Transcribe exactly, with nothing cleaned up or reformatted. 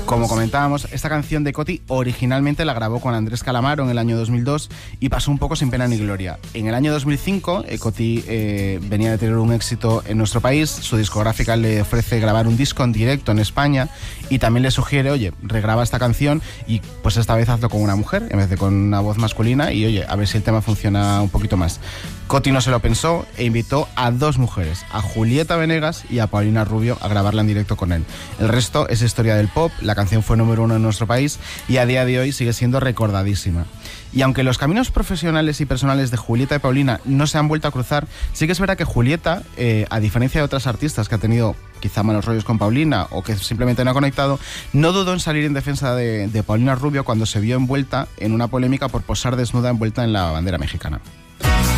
Como comentábamos, esta canción de Coti originalmente la grabó con Andrés Calamaro en el año dos mil dos y pasó un poco sin pena ni gloria. En el año dos mil cinco, eh, Coti eh, venía de tener un éxito en nuestro país, su discográfica le ofrece grabar un disco en directo en España y también le sugiere, oye, regraba esta canción y pues esta vez hazlo con una mujer en vez de con una voz masculina y oye, a ver si el tema funciona un poquito más. Coti no se lo pensó e invitó a dos mujeres, a Julieta Venegas y a Paulina Rubio, a grabarla en directo con él. El resto es historia del pop, la canción fue número uno en nuestro país y a día de hoy sigue siendo recordadísima. Y aunque los caminos profesionales y personales de Julieta y Paulina no se han vuelto a cruzar, sí que es verdad que Julieta, eh, a diferencia de otras artistas que ha tenido quizá malos rollos con Paulina o que simplemente no ha conectado, no dudó en salir en defensa de, de Paulina Rubio cuando se vio envuelta en una polémica por posar desnuda envuelta en la bandera mexicana.